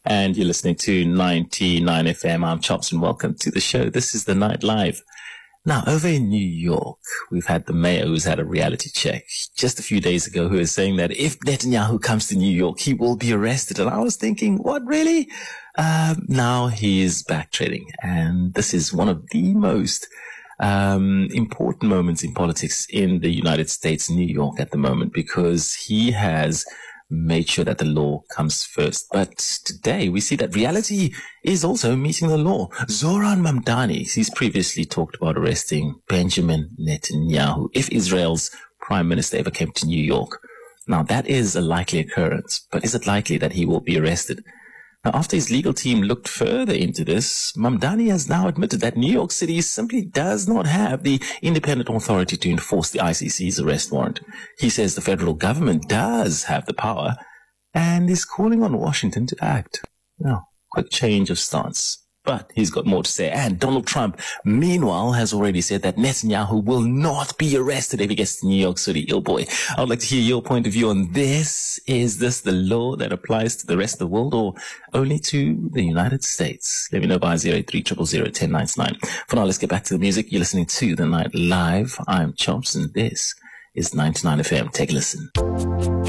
and you're listening to 99 FM. I'm Chops, and welcome to the show. This is The Night Live. Now, over in New York, we've had the mayor who's had a reality check just a few days ago, who is saying that if Netanyahu comes to New York, he will be arrested. And I was thinking, what, really? Now he is backtracking, and this is one of the most important moments in politics in the United States, New York at the moment, because he has made sure that the law comes first. But today we see that reality is also meeting the law. Zoran Mamdani, he's previously talked about arresting Benjamin Netanyahu if Israel's prime minister ever came to New York. Now that is a likely occurrence, but is it likely that he will be arrested? Now, after his legal team looked further into this, Mamdani has now admitted that New York City simply does not have the independent authority to enforce the ICC's arrest warrant. He says the federal government does have the power and is calling on Washington to act. Now, quick change of stance. But he's got more to say. And Donald Trump, meanwhile, has already said that Netanyahu will not be arrested if he gets to New York City. Oh boy, I would like to hear your point of view on this. Is this the law that applies to the rest of the world or only to the United States? Let me know by 083001099. For now, let's get back to the music. You're listening to The Night Live. I'm Chops, and this is 99 FM. Take a listen.